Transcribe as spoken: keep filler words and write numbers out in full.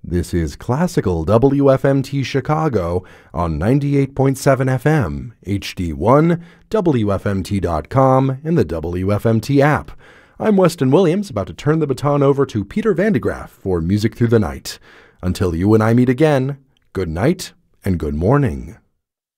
This is Classical W F M T Chicago on ninety-eight point seven F M, H D one, W F M T dot com, and the W F M T app. I'm Weston Williams, about to turn the baton over to Peter Van de Graaff for Music Through the Night. Until you and I meet again, good night and good morning.